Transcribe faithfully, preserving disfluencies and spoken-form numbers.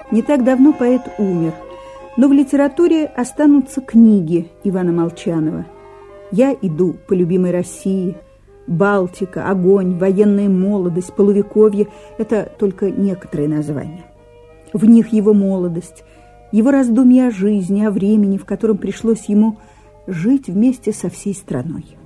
Не так давно поэт умер, но в литературе останутся книги Ивана Молчанова. «Я иду по любимой России», «Балтика», «Огонь», «Военная молодость», «Полувековье» – это только некоторые названия. В них его молодость, его раздумья о жизни, о времени, в котором пришлось ему жить вместе со всей страной.